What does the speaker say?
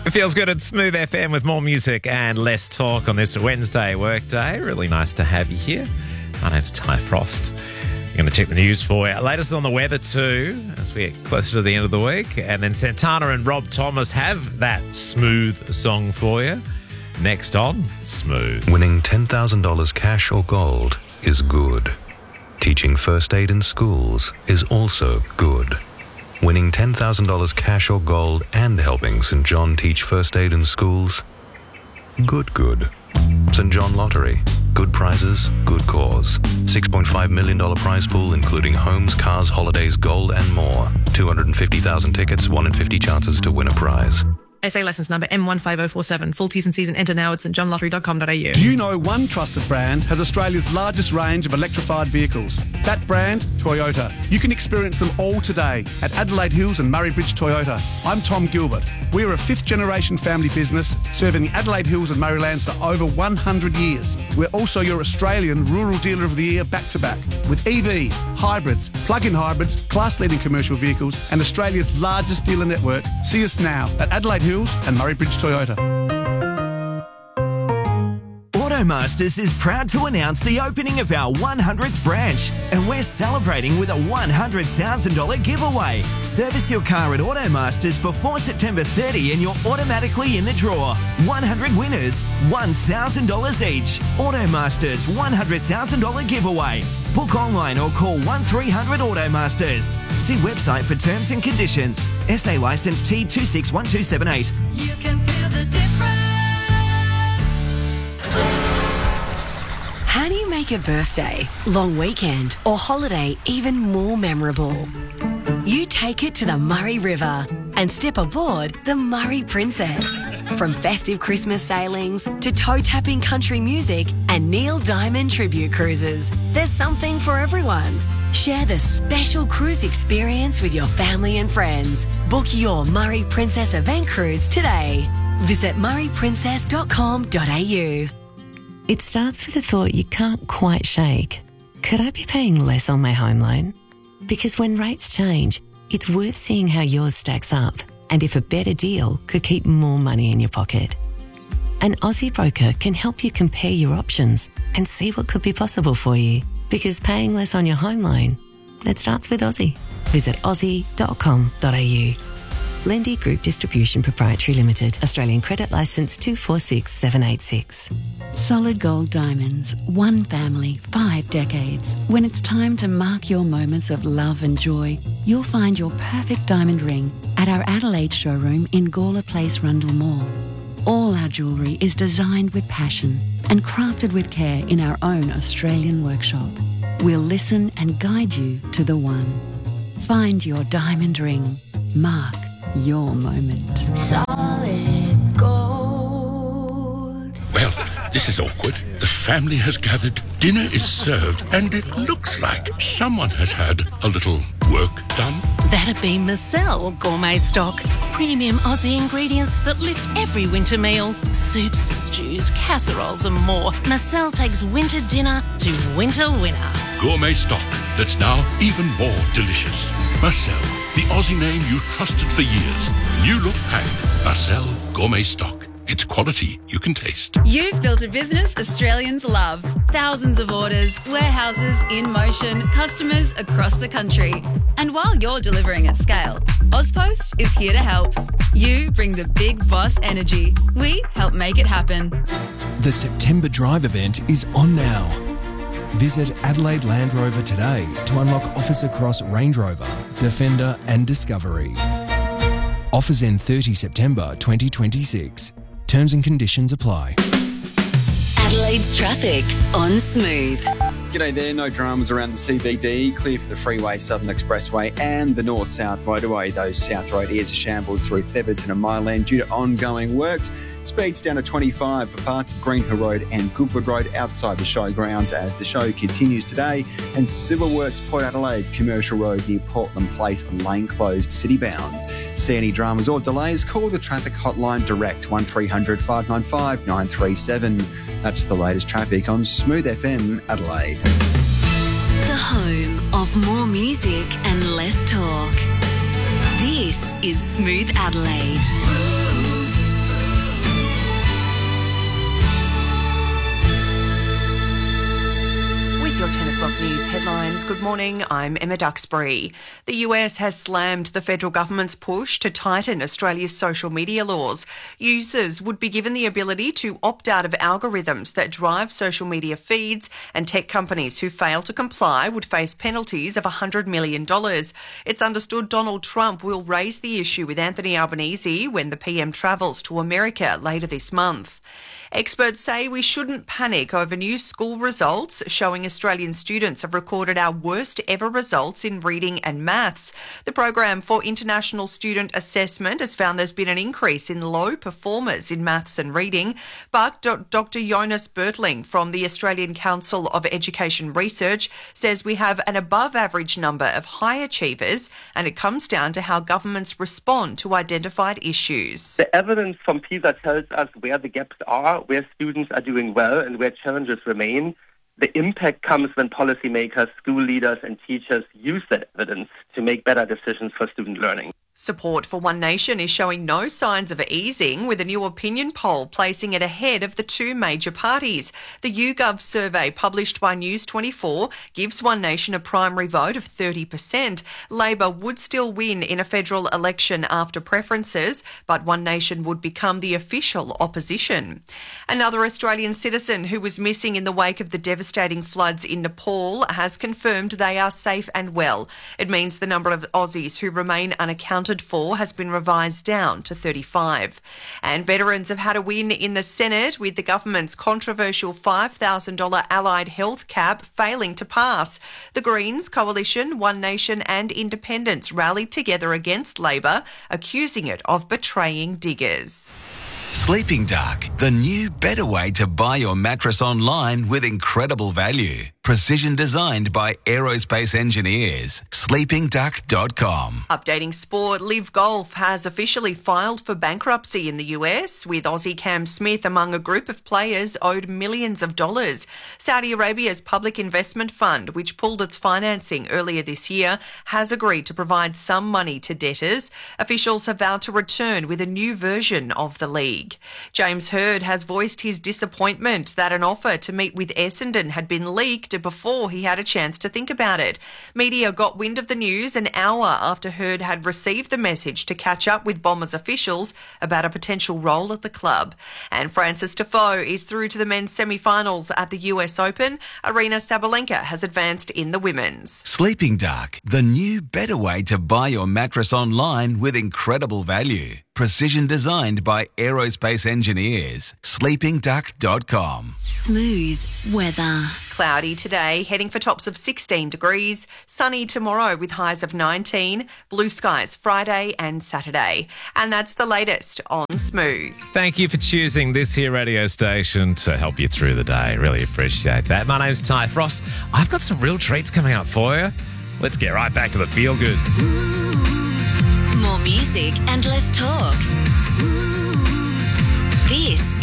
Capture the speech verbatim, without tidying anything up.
It feels good at Smooth F M with more music and less talk on this Wednesday workday. Really nice to have you here. My name's Ty Frost. I'm going to check the news for you. Latest on the weather too, as we get closer to the end of the week. And then Santana and Rob Thomas have that smooth song for you. Next on Smooth. Winning ten thousand dollars cash or gold is good. Teaching first aid in schools is also good. Winning ten thousand dollars cash or gold and helping Saint John teach first aid in schools? Good, good. Saint John Lottery. Good prizes, good cause. six point five million dollars prize pool including homes, cars, holidays, gold and more. two hundred fifty thousand tickets, one in fifty chances to win a prize. S A licence number M one five zero four seven. Full T's and C's and enter now at st john lottery dot com dot a u. Do you know one trusted brand has Australia's largest range of electrified vehicles? That brand, Toyota. You can experience them all today at Adelaide Hills and Murray Bridge Toyota. I'm Tom Gilbert. We are a fifth generation family business serving the Adelaide Hills and Murraylands for over one hundred years. We're also your Australian Rural Dealer of the Year back to back with E Vs, hybrids, plug-in hybrids, class-leading commercial vehicles and Australia's largest dealer network. See us now at Adelaide Hills and Murray Bridge Toyota. Automasters is proud to announce the opening of our one hundredth branch, and we're celebrating with a one hundred thousand dollars giveaway. Service your car at Automasters before September thirtieth and you're automatically in the draw. one hundred winners, one thousand dollars each. Automasters one hundred thousand dollars giveaway. Book online or call one three hundred Automasters. See website for terms and conditions. S A licence T two six one two seven eight. You can feel the difference. How do you make a birthday, long weekend or holiday even more memorable? You take it to the Murray River and step aboard the Murray Princess. From festive Christmas sailings to toe-tapping country music and Neil Diamond tribute cruises, there's something for everyone. Share the special cruise experience with your family and friends. Book your Murray Princess event cruise today. Visit murray princess dot com dot a u. It starts with a thought you can't quite shake. Could I be paying less on my home loan? Because when rates change, it's worth seeing how yours stacks up and if a better deal could keep more money in your pocket. An Aussie broker can help you compare your options and see what could be possible for you. Because paying less on your home loan, it starts with Aussie. Visit aussie dot com dot a u. Lendy Group Distribution Proprietary Limited. Australian Credit Licence two four six seven eight six. Solid Gold Diamonds. One family, five decades. When it's time to mark your moments of love and joy, you'll find your perfect diamond ring at our Adelaide showroom in Gawler Place, Rundle Mall. All our jewellery is designed with passion and crafted with care in our own Australian workshop. We'll listen and guide you to the one. Find your diamond ring. Mark your moment. Solid gold. Well, this is awkward. The family has gathered, dinner is served, and it looks like someone has had a little work done. That'd be Marcel Gourmet Stock. Premium Aussie ingredients that lift every winter meal. Soups, stews, casseroles and more. Marcel takes winter dinner to winter winner. Gourmet stock that's now even more delicious. Marcel, the Aussie name you've trusted for years. New look packed. Marcel Gourmet Stock. It's quality you can taste. You've built a business Australians love. Thousands of orders, warehouses in motion, customers across the country. And while you're delivering at scale, Ozpost is here to help. You bring the big boss energy. We help make it happen. The September Drive event is on now. Visit Adelaide Land Rover today to unlock offers across Range Rover, Defender and Discovery. Offers end thirtieth September twenty twenty-six. Terms and conditions apply. Adelaide's traffic on Smooth. G'day there, no dramas around the C B D, clear for the Freeway, Southern Expressway and the North-South Motorway. Those South Road areas of shambles through Theberton and Myland due to ongoing works. Speeds down to twenty-five for parts of Greenhill Road and Goodwood Road outside the showgrounds as the show continues today. And Civil Works Port Adelaide, Commercial Road near Portland Place, lane closed, city bound. See any dramas or delays, call the traffic hotline direct one three hundred five nine five nine three seven. That's the latest traffic on Smooth F M Adelaide. The home of more music and less talk. This is Smooth Adelaide. Smooth. Australians, good morning. I'm Emma Duxbury. The U S has slammed the federal government's push to tighten Australia's social media laws. Users would be given the ability to opt out of algorithms that drive social media feeds, and tech companies who fail to comply would face penalties of one hundred million dollars. It's understood Donald Trump will raise the issue with Anthony Albanese when the P M travels to America later this month. Experts say we shouldn't panic over new school results showing Australian students have recorded our worst ever results in reading and maths. The program for International Student Assessment has found there's been an increase in low performers in maths and reading, but Doctor Jonas Bertling from the Australian Council of Education Research says we have an above average number of high achievers, and it comes down to how governments respond to identified issues. The evidence from PISA tells us where the gaps are, where students are doing well and where challenges remain. The impact comes when policymakers, school leaders and teachers use that evidence to make better decisions for student learning. Support for One Nation is showing no signs of easing, with a new opinion poll placing it ahead of the two major parties. The YouGov survey published by News twenty-four gives One Nation a primary vote of thirty percent. Labor would still win in a federal election after preferences, but One Nation would become the official opposition. Another Australian citizen who was missing in the wake of the devastating floods in Nepal has confirmed they are safe and well. It means the number of Aussies who remain unaccounted for has been revised down to thirty-five. And veterans have had a win in the Senate, with the government's controversial five thousand dollars allied health cap failing to pass. The Greens, Coalition, One Nation and Independents rallied together against Labor, accusing it of betraying diggers. Sleeping Duck, the new better way to buy your mattress online with incredible value. Precision designed by aerospace engineers. sleeping duck dot com. Updating sport, Live Golf has officially filed for bankruptcy in the U S, with Aussie Cam Smith among a group of players owed millions of dollars. Saudi Arabia's public investment fund, which pulled its financing earlier this year, has agreed to provide some money to debtors. Officials have vowed to return with a new version of the league. James Hird has voiced his disappointment that an offer to meet with Essendon had been leaked before he had a chance to think about it. Media got wind of the news an hour after Hird had received the message to catch up with Bombers officials about a potential role at the club. And Frances Tiafoe is through to the men's semi-finals at the U S Open. Arina Sabalenka has advanced in the women's. Sleeping Duck, the new better way to buy your mattress online with incredible value. Precision designed by aerospace engineers. sleeping duck dot com. Smooth weather. Cloudy today, heading for tops of sixteen degrees. Sunny tomorrow with highs of nineteen. Blue skies Friday and Saturday. And that's the latest on Smooth. Thank you for choosing this here radio station to help you through the day. Really appreciate that. My name's Ty Frost. I've got some real treats coming up for you. Let's get right back to the feel good. More music and less talk. This